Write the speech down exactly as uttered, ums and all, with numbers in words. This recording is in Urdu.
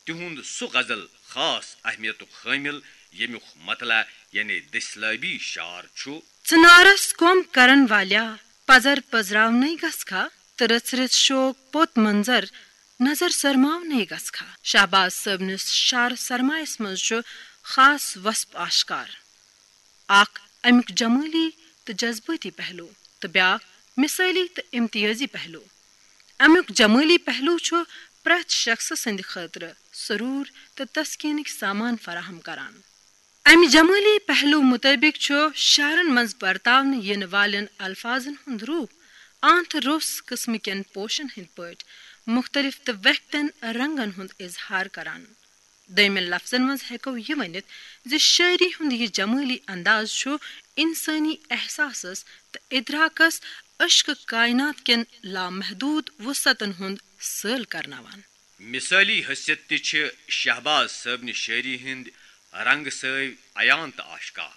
تہند سہ غزل خاص اہمیت حامل یمیک مطلع یعنی دسلابی شعر چھُ ژنارس کوم کرن والیا پزر پزراونے گژھکھا تو رٕژ رٕژ شوق پوت منظر نظر سرماونے گژھکھا. شہباز صٲبنس شعر سرمایس منٛز چھُ خاص وصف آشکار. اکھ امیُک جمٲلی تہٕ جذبٲتی پہلو تہٕ بیاکھ مثٲلی تہٕ امتیٲزی پہلو. امیُک جمٲلی پہلو چھُ پرٛٮ۪تھ شخصہٕ سٕنٛدِ خٲطرٕ سرور تہٕ تسکیٖنٕکۍ سامان فراہم کران. امہِ جمٲلی پہلو مطٲبق چھُ شعرن منٛز برتاونہٕ یِنہٕ والٮ۪ن الفاظن ہُنٛد روٗپ آنٛت روٚس قٕسمہٕ کٮ۪ن پوشن ہٕنٛدۍ پٲٹھۍ مختلف تہٕ ویٚکھتٮ۪ن رنگن ہُنٛد اظہار کران. دوٚیمٮ۪ن لفظن منٛز ہٮ۪کو یہِ ؤنِتھ زِ شٲعری ہُنٛد یہِ جمٲلی انداز چھُ انسٲنی احساسس تہٕ ادراکس عشقہٕ کائنات کٮ۪ن لامحدوٗد وسعتن ہُنٛد سٲل کرناوان. مثٲلی حیثیت تہِ چھِ شہباز صٲبنہِ شٲعری ہٕنٛدۍ رنگہٕ سٲوۍ عیان تہٕ آشکار.